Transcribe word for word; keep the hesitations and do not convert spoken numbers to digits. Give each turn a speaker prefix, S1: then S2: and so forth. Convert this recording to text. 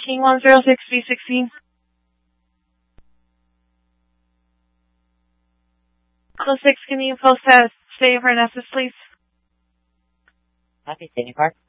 S1: King one zero six B sixteen. Close six, can you post that state of Renesas, please?
S2: Copy, standing par.